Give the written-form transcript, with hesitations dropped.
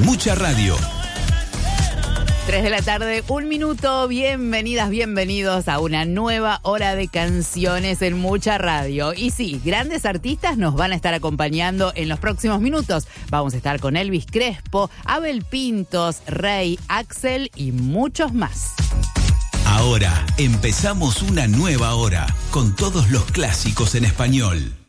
Mucha Radio. 3 de la tarde, 1 minuto. Bienvenidas, bienvenidos a una nueva hora de canciones en Mucha Radio. Y sí, grandes artistas nos van a estar acompañando en los próximos minutos. Vamos a estar con Elvis Crespo, Abel Pintos, Rey, Axel y muchos más. Ahora empezamos una nueva hora con todos los clásicos en español.